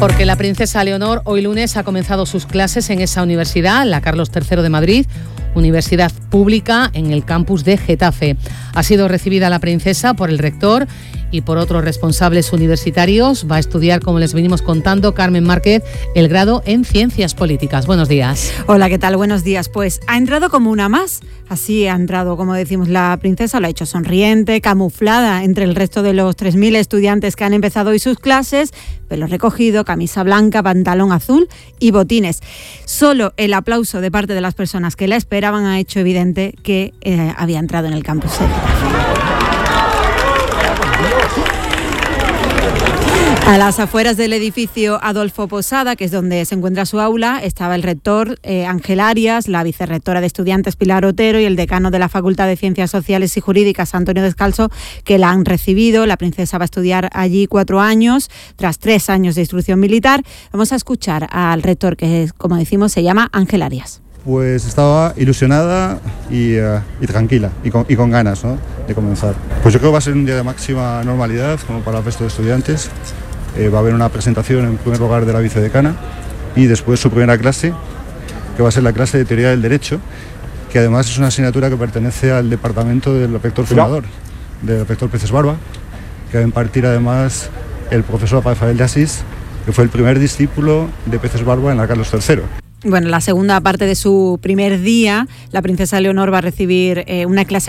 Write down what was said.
Porque la princesa Leonor hoy lunes ha comenzado sus clases en esa universidad, la Carlos III de Madrid, universidad pública en el campus de Getafe. Ha sido recibida la princesa por el rector y por otros responsables universitarios. Va a estudiar, como les venimos contando, Carmen Márquez, el grado en Ciencias Políticas. Buenos días. Hola, ¿qué tal? Buenos días. Pues ha entrado como una más. Así ha entrado, como decimos, la princesa. Lo ha hecho sonriente, camuflada entre el resto de los 3.000 estudiantes que han empezado hoy sus clases. Pelo recogido, camisa blanca, pantalón azul y botines. Solo el aplauso de parte de las personas que la esperaban ha hecho evidente que había entrado en el campus. A las afueras del edificio Adolfo Posada, que es donde se encuentra su aula, estaba el rector Ángel Arias, la vicerrectora de estudiantes Pilar Otero y el decano de la Facultad de Ciencias Sociales y Jurídicas Antonio Descalzo, que la han recibido. La princesa va a estudiar allí 4 años, tras 3 años de instrucción militar. Vamos a escuchar al rector, que como decimos se llama Ángel Arias. Pues estaba ilusionada y tranquila y con ganas, ¿no?, de comenzar. Pues yo creo que va a ser un día de máxima normalidad, como para el resto de estudiantes. Va a haber una presentación en primer lugar de la vicedecana y después su primera clase, que va a ser la clase de Teoría del Derecho, que además es una asignatura que pertenece al departamento del rector fundador, del rector Peces Barba, que va a impartir además el profesor Rafael de Asís, que fue el primer discípulo de Peces Barba en la Carlos III. Bueno, la segunda parte de su primer día, la princesa Leonor va a recibir una clase